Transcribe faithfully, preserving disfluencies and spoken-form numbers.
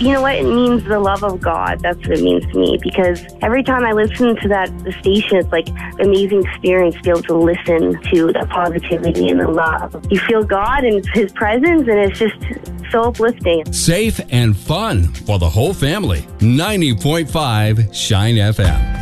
You know what? It means the love of God. That's what it means to me, because every time I listen to that the station, it's like an amazing experience to be able to listen to the positivity and the love. You feel God and His presence, and it's just so uplifting. Safe and fun for the whole family. ninety point five Shine F M.